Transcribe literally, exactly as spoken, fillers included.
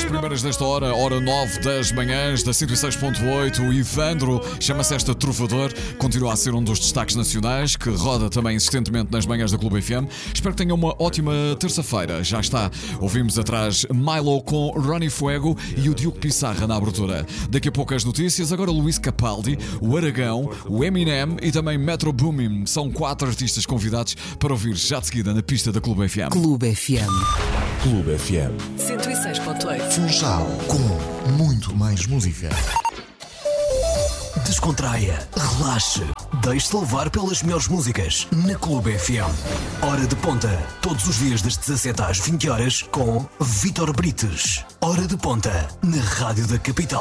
primeiras desta hora, hora nove das manhãs, da cento e seis ponto oito. O Ivandro chama-se esta Trovador, continua a ser um dos destaques nacionais, que roda também insistentemente nas manhãs da Clube F M. Espero que tenham uma ótima terça-feira. Já está. Ouvimos atrás Milo com Ronnie Fuego e o Diogo Pissarra na abertura. Daqui a pouco as notícias, agora Luís Capaldi, o Aragão, o Eminem e também Metro Boomin. São quatro artistas convidados para ouvir já de seguida na pista da Clube F M. Clube F M. Clube F M. cento e seis ponto oito. Funchal, com muito mais música. Descontraia, relaxe, deixe-se levar pelas melhores músicas na Clube F M. Hora de ponta, todos os dias das dezassete às vinte horas com Vítor Brites. Hora de ponta, na Rádio da Capital.